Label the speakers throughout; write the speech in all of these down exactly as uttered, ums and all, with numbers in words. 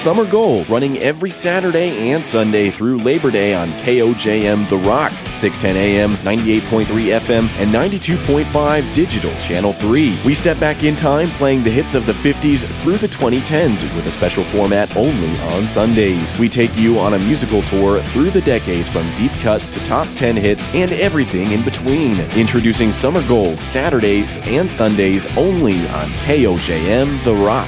Speaker 1: Summer Gold, running every Saturday and Sunday through Labor Day on K O J M The Rock, six ten A M, ninety-eight point three F M, and ninety-two point five Digital Channel three. We step back in time playing the hits of the fifties through the twenty tens with a special format only on Sundays. We take you on a musical tour through the decades from deep cuts to top ten hits and everything in between. Introducing Summer Gold, Saturdays and Sundays only on K O J M The Rock.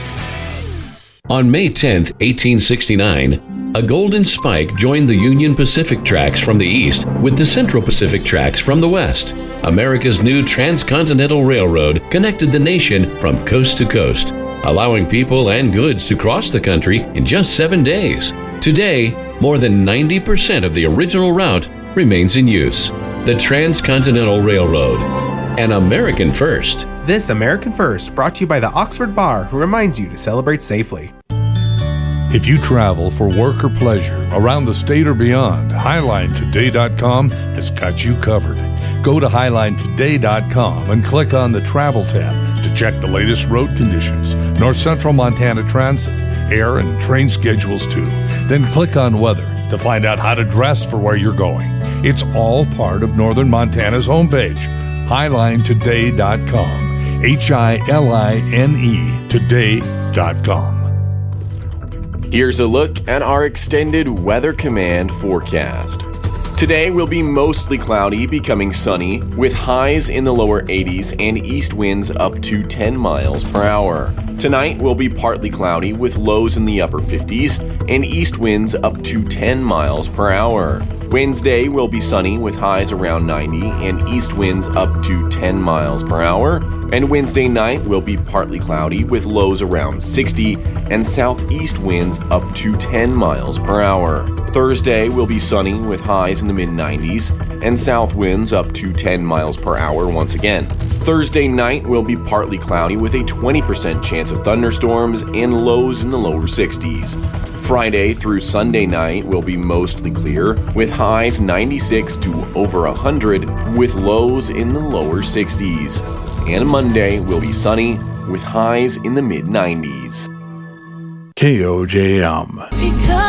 Speaker 2: On May tenth, eighteen sixty-nine, a golden spike joined the Union Pacific tracks from the east with the Central Pacific tracks from the west. America's new transcontinental railroad connected the nation from coast to coast, allowing people and goods to cross the country in just seven days. Today, more than ninety percent of the original route remains in use. The Transcontinental Railroad, an American first.
Speaker 3: This American First brought to you by the Oxford Bar, who reminds you to celebrate safely.
Speaker 4: If you travel for work or pleasure around the state or beyond, Highline Today dot com has got you covered. Go to Highline Today dot com and click on the Travel tab to check the latest road conditions, North Central Montana Transit, air and train schedules too. Then click on Weather to find out how to dress for where you're going. It's all part of Northern Montana's homepage, Highline Today dot com. H I L I N E Today dot com.
Speaker 1: Here's a look at our extended Weather Command forecast. Today will be mostly cloudy, becoming sunny, with highs in the lower eighties and east winds up to ten miles per hour. Tonight will be partly cloudy, with lows in the upper fifties and east winds up to ten miles per hour. Wednesday will be sunny with highs around ninety and east winds up to ten miles per hour. And Wednesday night will be partly cloudy with lows around sixty and southeast winds up to ten miles per hour. Thursday will be sunny with highs in the mid nineties and south winds up to ten miles per hour once again. Thursday night will be partly cloudy with a twenty percent chance of thunderstorms and lows in the lower sixties. Friday through Sunday night will be mostly clear, with highs ninety-six to over one hundred, with lows in the lower sixties. And Monday will be sunny, with highs in the mid nineties.
Speaker 4: K O J M.